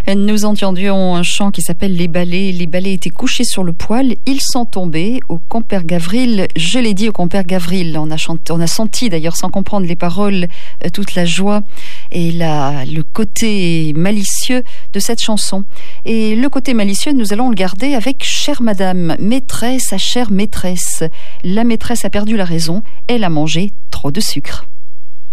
Nous entendions un chant qui s'appelle Les Balais. Les balais étaient couchés sur le poêle, ils sont tombés au compère Gavril. Je l'ai dit au compère Gavril. On a senti d'ailleurs sans comprendre les paroles toute la joie et le côté malicieux de cette chanson. Et le côté malicieux, nous allons le garder avec Chère Madame, maîtresse à chère maîtresse. La maîtresse a perdu la raison, elle a mangé trop de sucre.